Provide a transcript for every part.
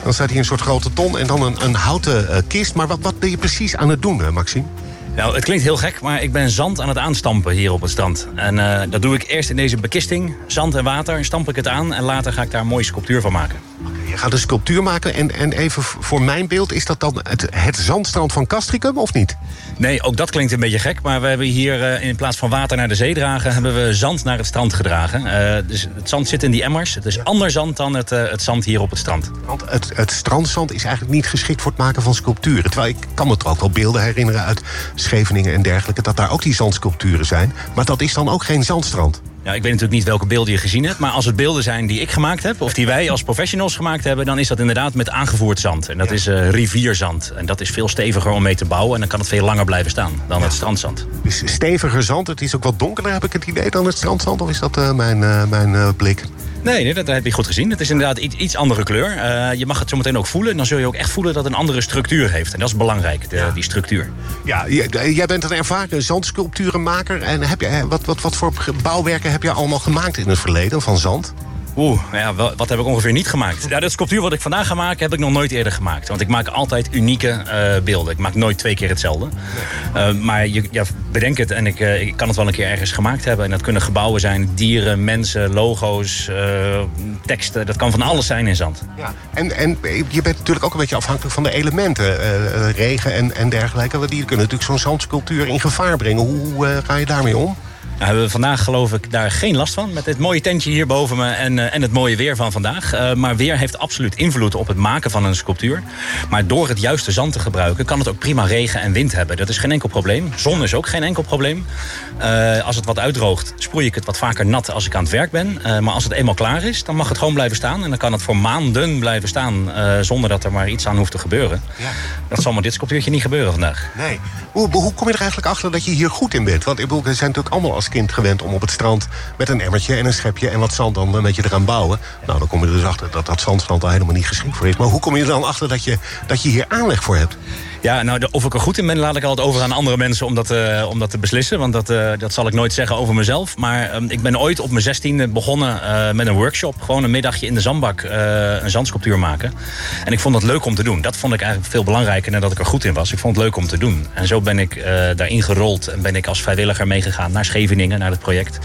Dan staat hier een soort grote ton en dan een houten kist. Maar wat ben je precies aan het doen, Maxime? Nou, het klinkt heel gek, maar ik ben zand aan het aanstampen hier op het strand. En dat doe ik eerst in deze bekisting, zand en water, stamp ik het aan en later ga ik daar een mooie sculptuur van maken. Je gaat een sculptuur maken en even voor mijn beeld, is dat dan het zandstrand van Castricum of niet? Nee, ook dat klinkt een beetje gek, maar we hebben hier in plaats van water naar de zee dragen, hebben we zand naar het strand gedragen. Dus het zand zit in die emmers. Het is ander zand dan het zand hier op het strand. Want het strandzand is eigenlijk niet geschikt voor het maken van sculpturen. Terwijl ik kan me er ook wel beelden herinneren uit Scheveningen en dergelijke, dat daar ook die zandsculpturen zijn. Maar dat is dan ook geen zandstrand. Ja, ik weet natuurlijk niet welke beelden je gezien hebt, maar als het beelden zijn die ik gemaakt heb, of die wij als professionals gemaakt hebben, dan is dat inderdaad met aangevoerd zand. En dat is rivierzand. En dat is veel steviger om mee te bouwen en dan kan het veel langer blijven staan dan het strandzand. Dus steviger zand, het is ook wat donkerder, heb ik het idee, dan het strandzand? Of is dat mijn blik? Nee, dat heb je goed gezien. Het is inderdaad iets andere kleur. Je mag het zo meteen ook voelen. En dan zul je ook echt voelen dat het een andere structuur heeft. En dat is belangrijk, die structuur. Ja, jij bent een ervaren zandsculpturenmaker. En wat voor bouwwerken heb je allemaal gemaakt in het verleden van zand? Wat heb ik ongeveer niet gemaakt? Ja, dat sculptuur wat ik vandaag ga maken, heb ik nog nooit eerder gemaakt. Want ik maak altijd unieke beelden. Ik maak nooit 2 keer hetzelfde. Maar je bedenk het en ik kan het wel een keer ergens gemaakt hebben. En dat kunnen gebouwen zijn, dieren, mensen, logo's, teksten. Dat kan van alles zijn in zand. Ja. En je bent natuurlijk ook een beetje afhankelijk van de elementen. Regen en dergelijke. Die kunnen natuurlijk zo'n zandsculptuur in gevaar brengen. Hoe ga je daarmee om? Nou, hebben we vandaag geloof ik daar geen last van. Met dit mooie tentje hier boven me en het mooie weer van vandaag. Maar weer heeft absoluut invloed op het maken van een sculptuur. Maar door het juiste zand te gebruiken kan het ook prima regen en wind hebben. Dat is geen enkel probleem. Zon is ook geen enkel probleem. Als het wat uitdroogt, sproei ik het wat vaker nat als ik aan het werk ben. Maar als het eenmaal klaar is, dan mag het gewoon blijven staan. En dan kan het voor maanden blijven staan zonder dat er maar iets aan hoeft te gebeuren. Ja. Dat zal met dit sculptuurtje niet gebeuren vandaag. Nee. Hoe kom je er eigenlijk achter dat je hier goed in bent? Want we zijn natuurlijk allemaal als kind gewend om op het strand met een emmertje en een schepje en wat zand dan een beetje eraan bouwen. Nou, dan kom je er dus achter dat zandstrand al helemaal niet geschikt voor is. Maar hoe kom je er dan achter dat je hier aanleg voor hebt? Ja, nou, of ik er goed in ben, laat ik altijd over aan andere mensen om dat te beslissen. Want dat zal ik nooit zeggen over mezelf. Maar ik ben ooit op mijn 16e begonnen met een workshop. Gewoon een middagje in de zandbak een zandsculptuur maken. En ik vond dat leuk om te doen. Dat vond ik eigenlijk veel belangrijker dan dat ik er goed in was. Ik vond het leuk om te doen. En zo ben ik daarin gerold en ben ik als vrijwilliger meegegaan naar Scheveningen, naar het project.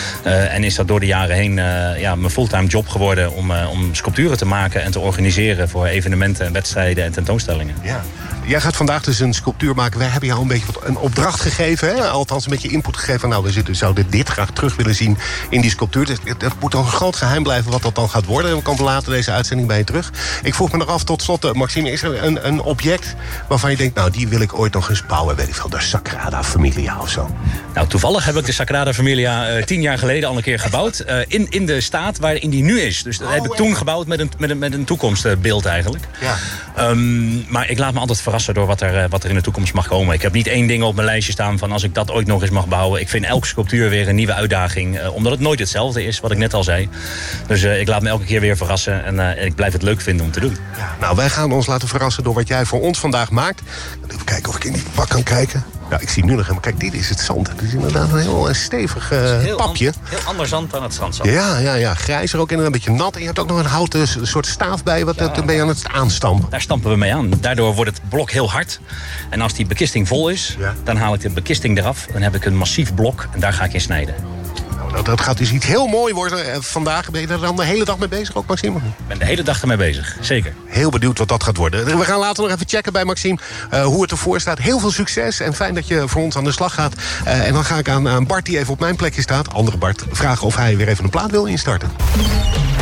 En is dat door de jaren heen mijn fulltime job geworden om sculpturen te maken en te organiseren voor evenementen en wedstrijden en tentoonstellingen. Ja. Jij gaat vandaag dus een sculptuur maken. Wij hebben jou een beetje een opdracht gegeven. Hè? Althans een beetje input gegeven. Nou, we zouden dit graag terug willen zien in die sculptuur. Het moet dan een groot geheim blijven wat dat dan gaat worden. En we komen later deze uitzending bij je terug. Ik vroeg me nog af tot slot, Maxime, is er een object waarvan je denkt, nou, die wil ik ooit nog eens bouwen. Weet ik veel, de Sagrada Familia of zo. Nou, toevallig heb ik de Sagrada Familia 10 jaar geleden al een keer gebouwd. In de staat waarin die nu is. Dus dat heb ik toen gebouwd met een toekomstbeeld eigenlijk. Ja. Maar ik laat me altijd verrassen door wat er in de toekomst mag komen. Ik heb niet één ding op mijn lijstje staan van als ik dat ooit nog eens mag bouwen. Ik vind elke sculptuur weer een nieuwe uitdaging. Omdat het nooit hetzelfde is, wat ik net al zei. Dus ik laat me elke keer weer verrassen. En ik blijf het leuk vinden om te doen. Ja, nou, wij gaan ons laten verrassen door wat jij voor ons vandaag maakt. Even kijken of ik in die pak kan kijken. Ja, ik zie nu nog helemaal. Kijk, dit is het zand. Het is inderdaad een heel stevig papje. Heel ander zand dan het strandzand. Ja. Grijzer ook en een beetje nat. En je hebt ook nog een houten soort staaf bij. Dan ben je aan het aanstampen. Daar stampen we mee aan. Daardoor wordt het blok heel hard. En als die bekisting vol is, dan haal ik de bekisting eraf. Dan heb ik een massief blok en daar ga ik in snijden. Nou, dat gaat dus iets heel mooi worden. Vandaag ben je er dan de hele dag mee bezig ook, Maxime? Ik ben de hele dag ermee bezig, zeker. Heel benieuwd wat dat gaat worden. We gaan later nog even checken bij Maxime hoe het ervoor staat. Heel veel succes en fijn dat je voor ons aan de slag gaat. En dan ga ik aan Bart, die even op mijn plekje staat, andere Bart, vragen of hij weer even een plaat wil instarten.